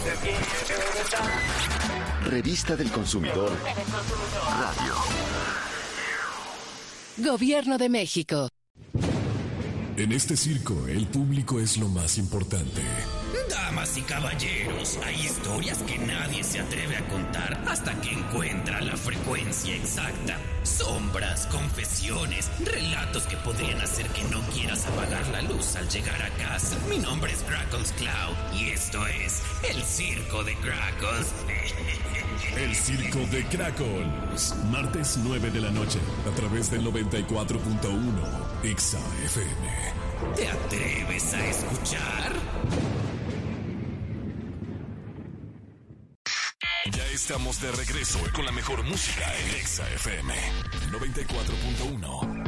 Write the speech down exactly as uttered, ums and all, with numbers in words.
Revista del Consumidor. Radio. Gobierno de México. En este circo, el público es lo más importante. Damas y caballeros, hay historias que nadie se atreve a contar hasta que encuentra la frecuencia exacta. Sombras, confesiones, relatos que podrían hacer que no quieras apagar la luz al llegar a casa. Mi nombre es Crackles Cloud y esto es el Circo de Crackles. El Circo de Crackles. Martes nueve de la noche, a través del noventa y cuatro punto uno Exa F M. ¿Te atreves a escuchar? Ya estamos de regreso con la mejor música en Exa F M noventa y cuatro punto uno.